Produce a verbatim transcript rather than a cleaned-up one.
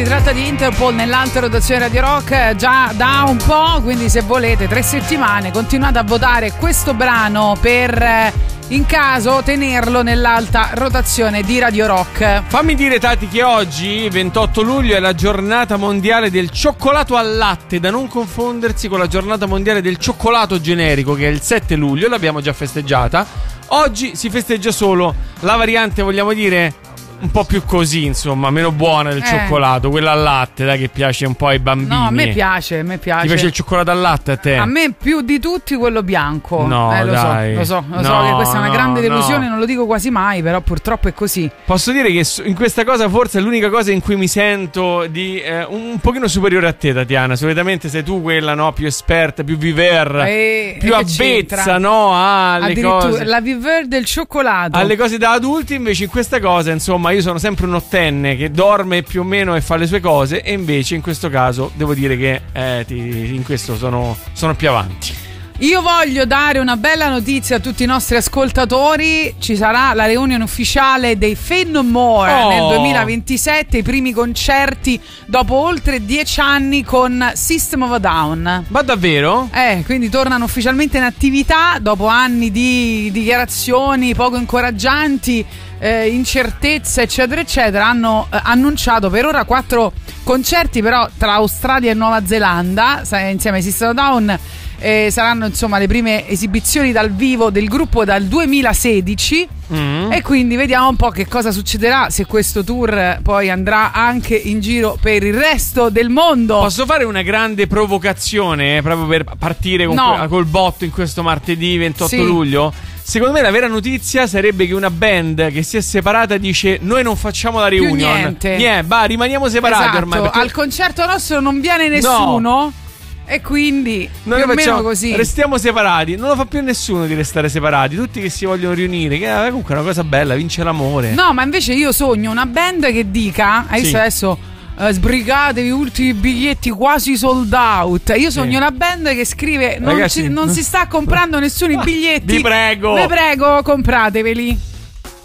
si tratta di Interpol nell'alta rotazione Radio Rock già da un po', quindi se volete tre settimane continuate a votare questo brano per in caso tenerlo nell'alta rotazione di Radio Rock. Fammi dire, Tati, che oggi ventotto luglio è la giornata mondiale del cioccolato al latte, da non confondersi con la giornata mondiale del cioccolato generico che è il sette luglio, l'abbiamo già festeggiata. Oggi si festeggia solo la variante, vogliamo dire, un po' più così, insomma, meno buona del eh. cioccolato, quella al latte, dai, che piace un po' ai bambini. No, a me piace, a me piace. Ti piace il cioccolato al latte a te? A me più di tutti quello bianco. No, eh, lo dai. so, lo so, lo no, so che questa è una no, grande delusione, no. non lo dico quasi mai, però purtroppo è così. Posso dire che in questa cosa forse è l'unica cosa in cui mi sento di eh, un pochino superiore a te, Tatiana. Solitamente sei tu quella, no, più esperta, più viver, e, più e avvezza, no, alle cose. La viver del cioccolato. Alle cose da adulti, invece in questa cosa, insomma, io sono sempre un che dorme più o meno e fa le sue cose, e invece in questo caso devo dire che eh, ti, in questo sono, sono più avanti. Io voglio dare una bella notizia a tutti i nostri ascoltatori. Ci sarà la reunion ufficiale dei Faith No More oh. nel duemilaventisette, i primi concerti dopo oltre dieci anni con System of a Down. Ma davvero? Eh, quindi tornano ufficialmente in attività dopo anni di dichiarazioni poco incoraggianti, eh, incertezza eccetera eccetera. Hanno eh, annunciato per ora quattro concerti, però tra Australia e Nuova Zelanda, insieme ai System of a Down. Eh, saranno insomma le prime esibizioni dal vivo del gruppo dal duemilasedici mm. e quindi vediamo un po' che cosa succederà, se questo tour poi andrà anche in giro per il resto del mondo. Posso fare una grande provocazione eh, proprio per partire con no. que- col botto in questo martedì ventotto sì. luglio? Secondo me la vera notizia sarebbe che una band che si è separata dice: noi non facciamo la reunion, più niente, niente, bah, rimaniamo separati esatto. ormai, perché... al concerto nostro non viene nessuno, no. E quindi noi più o facciamo, meno così. Restiamo separati. Non lo fa più nessuno di restare separati. Tutti che si vogliono riunire. Che è comunque una cosa bella, vince l'amore. No, ma invece io sogno una band che dica: hai visto sì. adesso uh, sbrigatevi, ultimi biglietti quasi sold out. Io sogno sì. una band che scrive: non, Ragazzi, ci, non si sta comprando nessuno i biglietti. Vi prego, vi prego, comprateveli.